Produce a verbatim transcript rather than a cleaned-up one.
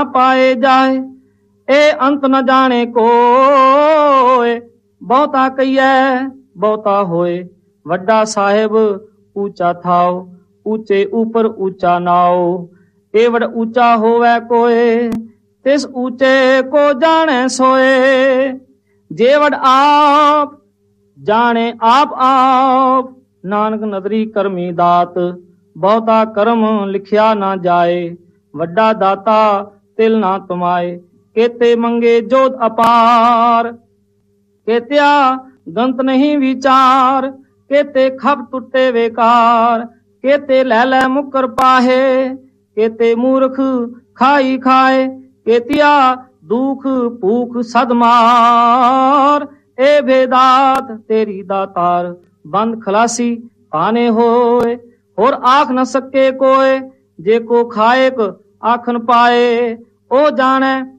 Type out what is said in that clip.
ਪਾਏ ਜਾਏ, ਇਹ ਅੰਤ न जाने कोय। ਬਹੁਤਾ ਕਹੀਐ ਬਹੁਤਾ ਹੋਏ, ਵੱਡਾ ਸਾਹਿਬ ਊਚਾ ਥਾਓ, ਊਚੇ ਉਪਰ ਊਚਾ ਨਾਓ। ਇਹ ਵਡ ਊਚਾ ਹੋਵੇ ਕੋਏ, ਤਿਸ ਊਚੇ को जाने सोए। जे वड आप जाने आप आप, नानक नदरी करमी दात। ਬਹੁਤਾ ਕਰਮ ਲਿਖਿਆ ਨਾ ਜਾਏ, ਵੱਡਾ ਦਾਤਾ ਤਿਲ ਨਾ ਤੁਮਾਏ। केते मंगे जोत अपार, केत्या गंत नहीं विचार। केते खप टुटे बेकार, केते लै लै मुकर पाहे। केते मूर्ख खाई खाए, केतिया दुख भूख सदमार। ए भेदात तेरी दातार, बंद खलासी पाने होए। होर आख न सके कोय, जे को खाएक आखन पाए। ओ जाने